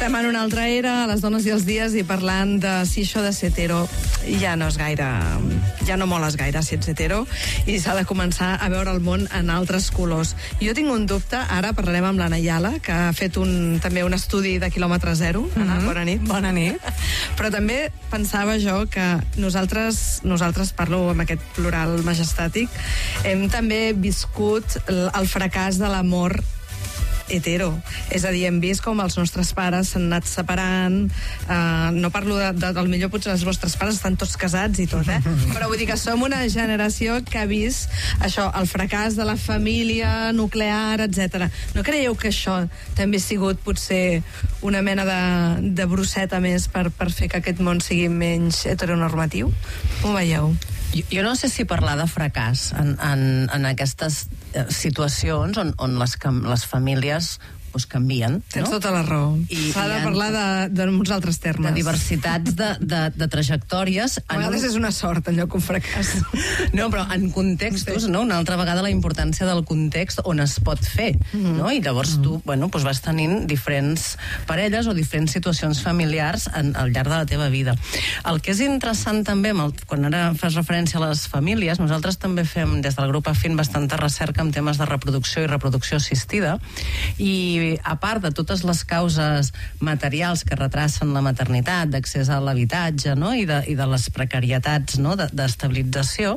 Estem en una altra era, a les dones i els dies, i parlant de si això de ser hetero ja no és gaire... ja no moles gaire si ets hetero, i s'ha de començar a veure el món en altres colors. Jo tinc un dubte, ara parlarem amb l'Anna Ayala, que ha fet també un estudi de quilòmetre zero. Anna, bona nit. Bona nit. Però també pensava jo que nosaltres parlo amb aquest plural majestàtic, hem també viscut el fracàs de l'amor hetero. És a dir, hem vist com els nostres pares s'han anat separant, no parlo del millor, potser els vostres pares estan tots casats i tot, però vull dir que som una generació que ha vist això, el fracàs de la família nuclear, etc. No creieu que això també ha sigut potser una mena de brosseta més per fer que aquest món sigui menys heteronormatiu? Com ho veieu? Jo no sé si parlar de fracàs en aquestes situacions on les famílies canvien. Tens tota la raó. S'ha de parlar d'uns altres termes. De diversitats de trajectòries. A vegades és una sort, en lloc un fracàs. No, però en contextos, no? Una altra vegada la importància del context on es pot fer, no? I llavors tu, vas tenint diferents parelles o diferents situacions familiars al llarg de la teva vida. El que és interessant també, quan ara fas referència a les famílies, nosaltres també fem, des del grup Afin, bastanta recerca en temes de reproducció i reproducció assistida, i a part de totes les causes materials que retracen la maternitat, d'accés a l'habitatge, no? I de les precarietats, no? D'estabilització,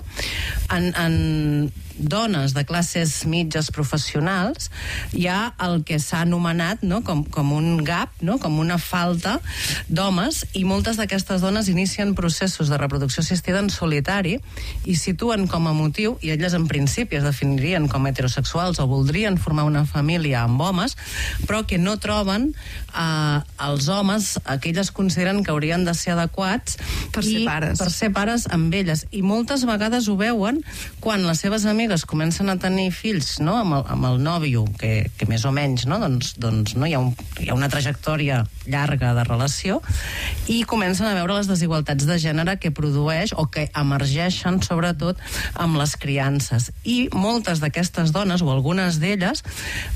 en dones de classes mitges professionals hi ha el que s'ha anomenat, no? com un gap, no? Com una falta d'homes, i moltes d'aquestes dones inicien processos de reproducció assistida en solitari i situen com a motiu, i elles en principi es definirien com heterosexuals o voldrien formar una família amb homes, però que no troben els homes que elles consideren que haurien de ser adequats per ser pares amb elles. I moltes vegades ho veuen quan les seves amigues comencen a tenir fills, no? amb el nòvio, que més o menys, no? Doncs no? Hi ha una trajectòria llarga de relació, i comencen a veure les desigualtats de gènere que produeix o que emergeixen sobretot amb les criances. I moltes d'aquestes dones, o algunes d'elles,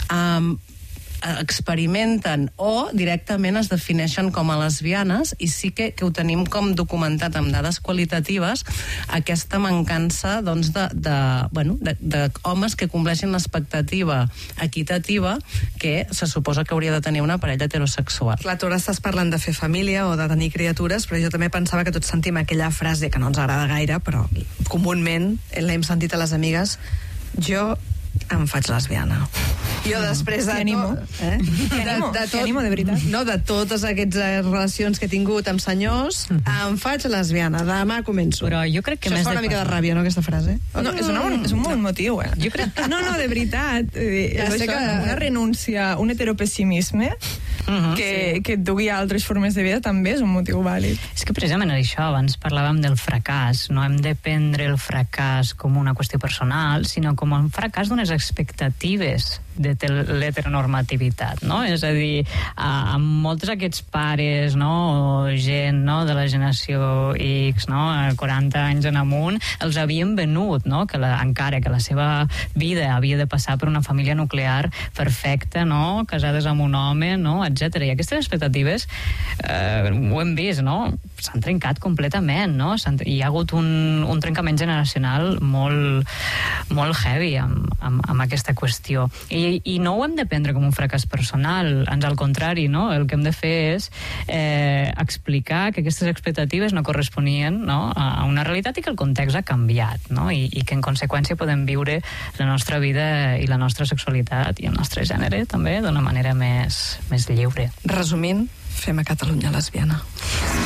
experimenten o directament es defineixen com a lesbianes, i sí que ho tenim com documentat amb dades qualitatives, aquesta mancança de homes que compleixin l'expectativa equitativa que se suposa que hauria de tenir una parella heterosexual. Clar, tu ara estàs parlant de fer família o de tenir criatures, però jo també pensava que tots sentim aquella frase que no ens agrada gaire, però comúment l'hem sentit a les amigues: jo em faig lesbiana. Jo després de animo, de veritat. No, de totes aquestes relacions que he tingut amb senyors, em faig lesbiana, demà començo. Però jo crec que això més fa una mica de ràbia, no, aquesta frase? No, és un bon motiu, Jo crec que... No, de veritat. Ja sé que una renúncia, un heteropessimisme que et dugui a altres formes de vida també és un motiu vàlid. És que precisament això, abans parlàvem del fracàs. No hem de prendre el fracàs com una qüestió personal, sinó com un fracàs d'unes expectatives de l'heteronormativitat, no? És a dir, amb molts d'aquests pares, no? O gent, no? De la generació X, no? 40 anys en amunt, els havien venut, no? Encara que la seva vida havia de passar per una família nuclear perfecta, no? Casades amb un home, no? Etc. I aquestes expectatives ho hem vist, no? S'han trencat completament, no? Hi ha hagut un trencament generacional molt heavy amb aquesta qüestió. I no ho hem de prendre com un fracàs personal, ans al contrari, no? El que hem de fer és explicar que aquestes expectatives no corresponien, no? A una realitat, i que el context ha canviat, no? I que en conseqüència podem viure la nostra vida i la nostra sexualitat i el nostre gènere també d'una manera més lliure. Resumint, fem a Catalunya lesbiana.